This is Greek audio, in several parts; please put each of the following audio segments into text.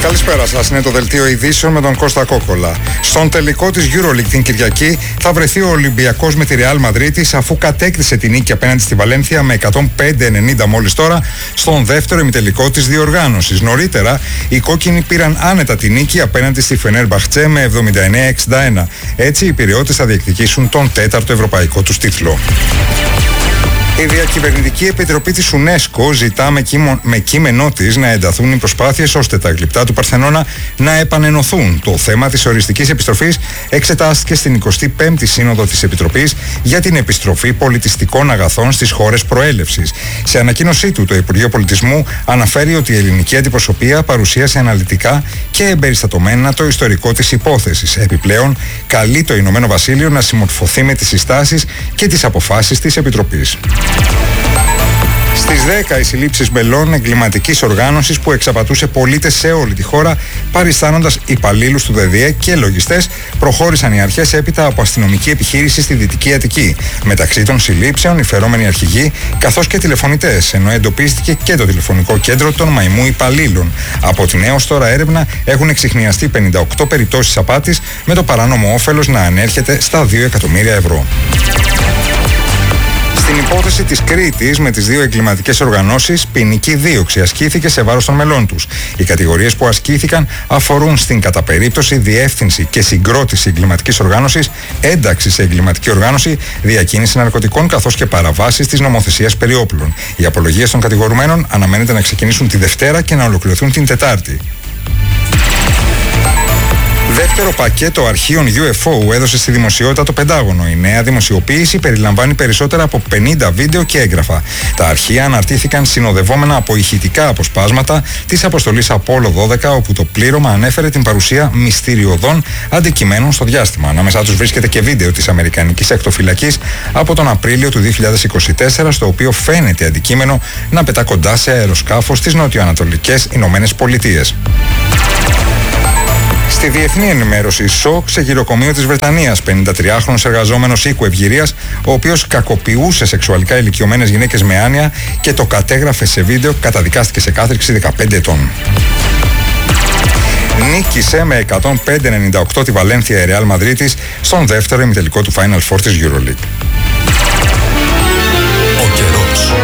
Καλησπέρα σας, είναι το δελτίο ειδήσεων με τον Κώστα Κόκολα. Στον τελικό της EuroLeague την Κυριακή θα βρεθεί ο Ολυμπιακός με τη Real Μαδρίτης, αφού κατέκτησε την νίκη απέναντι στη Βαλένθια με 105-90 μόλις τώρα στον δεύτερο ημιτελικό της διοργάνωσης. Νωρίτερα οι κόκκινοι πήραν άνετα τη νίκη απέναντι στη Φενέρμπαχτσε με 79-61. Έτσι οι Πειραιώτες θα διεκδικήσουν τον τέταρτο ευρωπαϊκό τους τίτλο. Η Διακυβερνητική Επιτροπή της UNESCO ζητά με κείμενό της να ενταθούν οι προσπάθειες ώστε τα γλυπτά του Παρθενώνα να επανενωθούν. Το θέμα της οριστικής επιστροφής εξετάστηκε στην 25η Σύνοδο της Επιτροπής για την επιστροφή πολιτιστικών αγαθών στις χώρες προέλευσης. Σε ανακοίνωσή του, το Υπουργείο Πολιτισμού αναφέρει ότι η ελληνική αντιπροσωπεία παρουσίασε αναλυτικά και εμπεριστατωμένα το ιστορικό της υπόθεσης. Επιπλέον, καλεί το Ηνωμένο Βασίλειο να συμμορφωθεί με τις συστάσεις και τις αποφάσεις της Επιτροπής. Στις 10 οι συλλήψεις μελών εγκληματικής οργάνωσης που εξαπατούσε πολίτες σε όλη τη χώρα, παριστάνοντας υπαλλήλους του ΔΔΕ και λογιστές, προχώρησαν οι αρχές έπειτα από αστυνομική επιχείρηση στη Δυτική Αττική. Μεταξύ των συλλήψεων, οι φερόμενοι αρχηγοί καθώς και τηλεφωνητές, ενώ εντοπίστηκε και το τηλεφωνικό κέντρο των μαϊμού υπαλλήλων. Από την έως τώρα έρευνα έχουν εξιχνιαστεί 58 περιπτώσεις απάτης, με το παράνομο όφελος να ανέρχεται στα 2 εκατομμύρια ευρώ. Στην υπόθεση της Κρήτης με τις δύο εγκληματικές οργανώσεις, ποινική δίωξη ασκήθηκε σε βάρος των μελών τους. Οι κατηγορίες που ασκήθηκαν αφορούν στην κατά περίπτωση διεύθυνση και συγκρότηση εγκληματικής οργάνωσης, ένταξη σε εγκληματική οργάνωση, διακίνηση ναρκωτικών καθώς και παραβάσεις της νομοθεσίας περί όπλων. Οι απολογίες των κατηγορουμένων αναμένεται να ξεκινήσουν τη Δευτέρα και να ολοκληρωθούν την Τετάρτη. Δεύτερο πακέτο αρχείων UFO έδωσε στη δημοσιότητα το Πεντάγωνο. Η νέα δημοσιοποίηση περιλαμβάνει περισσότερα από 50 βίντεο και έγγραφα. Τα αρχεία αναρτήθηκαν συνοδευόμενα από ηχητικά αποσπάσματα της αποστολής Απόλλω 12, όπου το πλήρωμα ανέφερε την παρουσία μυστηριωδών αντικειμένων στο διάστημα. Ανάμεσά τους βρίσκεται και βίντεο της Αμερικανικής ακτοφυλακής από τον Απρίλιο του 2024, στο οποίο φαίνεται αντικείμενο να πετά κοντά σε αεροσκάφο στις νοτιοανατολικές Ηνωμένες Πολιτείες. Στη διεθνή ενημέρωση, σοκ σε γυροκομείο της Βρετανίας. 53χρονος εργαζόμενος οίκου ευγυρίας, ο οποίος κακοποιούσε σεξουαλικά ηλικιωμένες γυναίκες με άνοια και το κατέγραφε σε βίντεο, καταδικάστηκε σε κάθριξη 15 ετών. Νίκησε με 105-98 τη Βαλένθια η Real Μαδρίτης στον δεύτερο ημιτελικό του Final Four της EuroLeague. Ο καιρός.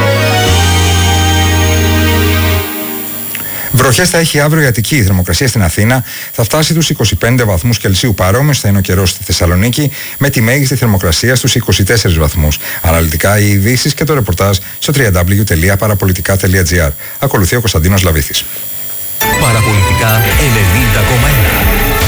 Βροχές θα έχει αύριο η Αττική. Η θερμοκρασία στην Αθήνα θα φτάσει τους 25 βαθμούς Κελσίου. Παρόμοιος θα είναι ο καιρός στη Θεσσαλονίκη, με τη μέγιστη θερμοκρασία στους 24 βαθμούς. Αναλυτικά οι ειδήσεις και το ρεπορτάζ στο www.parapolitica.gr. Ακολουθεί ο Κωνσταντίνος Λαβήθης. Παραπολιτικά 90,1.